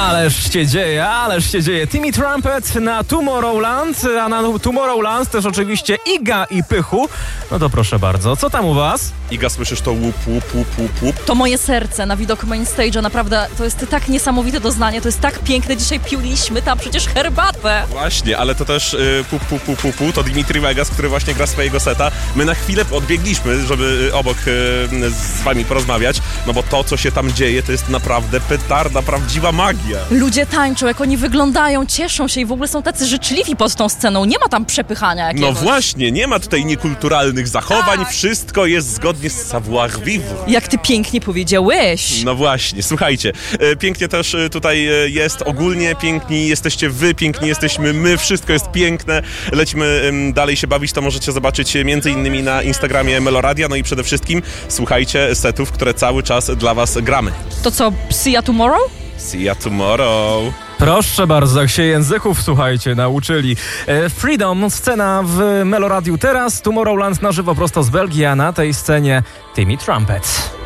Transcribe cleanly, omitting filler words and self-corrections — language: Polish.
Ależ się dzieje. Timmy Trumpet na Tomorrowland, a na Tomorrowland też oczywiście Iga i Pychu. No to proszę bardzo, co tam u was? Iga, słyszysz to łup, łup, łup, łup, łup? To moje serce na widok main stage'a, naprawdę to jest tak niesamowite doznanie, to jest tak piękne. Dzisiaj piliśmy tam przecież herbatę. Właśnie, ale to też pup, pup, pup, pup, pup, to Dimitri Vegas, który właśnie gra swojego seta. My na chwilę odbiegliśmy, żeby obok z wami porozmawiać, no bo to, co się tam dzieje, to jest naprawdę petarda, prawdziwa magia. Ludzie tańczą, jak oni wyglądają, cieszą się i w ogóle są tacy życzliwi pod tą sceną. Nie ma tam przepychania jakiegoś. No właśnie, nie ma tutaj niekulturalnych zachowań, wszystko jest zgodnie z savoir-vivre. Jak ty pięknie powiedziałeś. No właśnie, słuchajcie, pięknie też tutaj jest, ogólnie piękni jesteście wy, piękni jesteśmy my, wszystko jest piękne. Lecimy dalej się bawić, to możecie zobaczyć między innymi na Instagramie Meloradia, no i przede wszystkim słuchajcie setów, które cały czas dla was gramy. To co, see ya tomorrow? See ya tomorrow. Proszę bardzo, jak się języków, słuchajcie, nauczyli. Freedom, scena w Meloradiu teraz, Tomorrowland na żywo prosto z Belgii, a na tej scenie Timmy Trumpet.